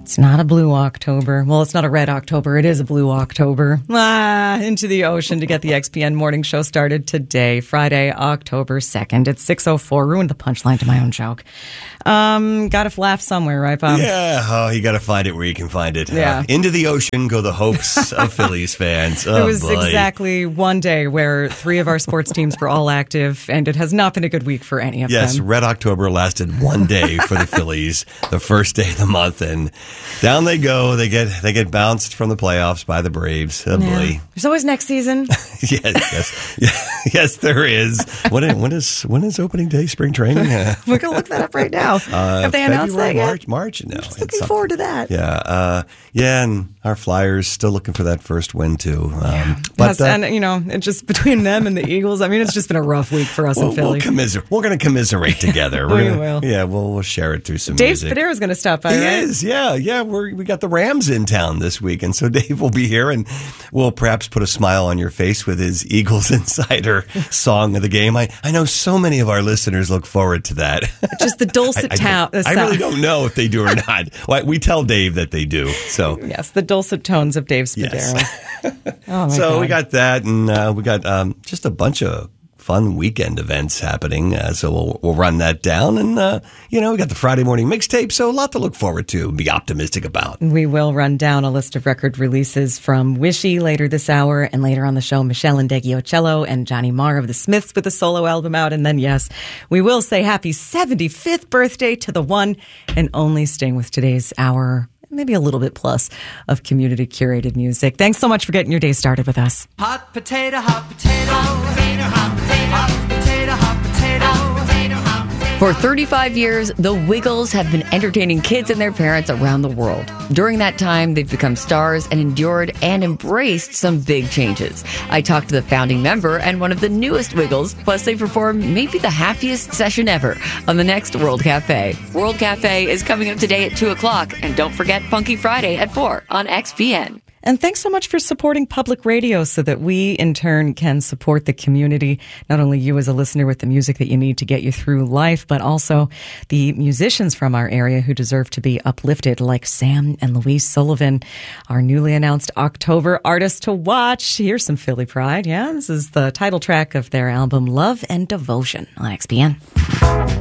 It's not a blue October. Well, it's not a red October. It is a blue October. Into the ocean to get the XPN morning show started today, Friday, October 2nd. It's 6:04. Ruined the punchline to my own joke. Got to laugh somewhere, right, Bob? Yeah. You got to find it where you can find it. Yeah. Into the ocean go the hopes of Phillies fans. There was exactly one day where 3 of our sports teams were all active, and it has not been a good week for any of them. Yes, Red October lasted one day for the Phillies, the first day of the month, and down they go. They get bounced from the playoffs by the Braves. Oh, boy. There's always next season. Yes, there is. When is opening day? Spring training? We're gonna look that up right now. Have they announced that yet? March? No. Just looking forward to that. Yeah, and our Flyers still looking for that first win too. It's just between them and the Eagles. I mean, it's just been a rough week for us in Philly. We're going to commiserate together. We will. Yeah, we'll share it through some Dave music. Spadero is going to stop by. He is. Yeah. We got the Rams in town this week, and so Dave will be here, and we'll perhaps put a smile on your face with his Eagles Insider song of the game. I know so many of our listeners look forward to that. Just the dulcet sound. I really don't know if they do or not. Well, we tell Dave that they do. So yes, the dulcet tones of Dave Spadero. Yes. Oh my God. We got that, and we got just a bunch of fun weekend events happening. So we'll run that down, and we got the Friday morning mixtape. So a lot to look forward to and be optimistic about. We will run down a list of record releases from Wishy later this hour, and later on the show, Michelle Ndegeocello and Johnny Marr of the Smiths with a solo album out. And then, yes, we will say happy 75th birthday to the one and only Sting with today's hour, maybe a little bit plus, of community curated music. Thanks so much for getting your day started with us. Hot potato, hot potato, hot potato, hot potato, hot potato, hot potato, hot potato, hot potato. For 35 years, the Wiggles have been entertaining kids and their parents around the world. During that time, they've become stars and endured and embraced some big changes. I talked to the founding member and one of the newest Wiggles, plus they performed maybe the happiest session ever on the next World Cafe. World Cafe is coming up today at 2 o'clock, and don't forget Funky Friday at 4 on XPN. And thanks so much for supporting public radio so that we, in turn, can support the community. Not only you as a listener with the music that you need to get you through life, but also the musicians from our area who deserve to be uplifted, like Sam and Louise Sullivan, our newly announced October artists to watch. Here's some Philly pride. Yeah, this is the title track of their album, Love and Devotion, on XPN.